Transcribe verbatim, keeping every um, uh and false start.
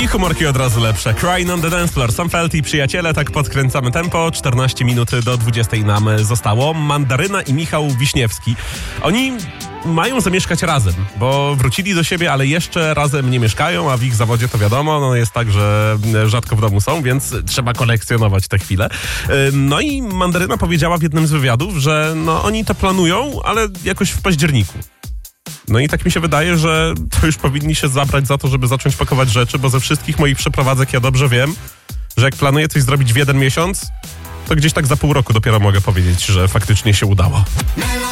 I humorki od razu lepsze. Crying on the dance floor. Sam Felty i przyjaciele, tak podkręcamy tempo. czternaście minut do dwudziestej nam zostało. Mandaryna i Michał Wiśniewski. Oni mają zamieszkać razem, bo wrócili do siebie, ale jeszcze razem nie mieszkają, a w ich zawodzie to wiadomo, no jest tak, że rzadko w domu są, więc trzeba kolekcjonować te chwile. No i Mandaryna powiedziała w jednym z wywiadów, że no oni to planują, ale jakoś w październiku. No i tak mi się wydaje, że to już powinni się zabrać za to, żeby zacząć pakować rzeczy, bo ze wszystkich moich przeprowadzek ja dobrze wiem, że jak planuję coś zrobić w jeden miesiąc, to gdzieś tak za pół roku dopiero mogę powiedzieć, że faktycznie się udało.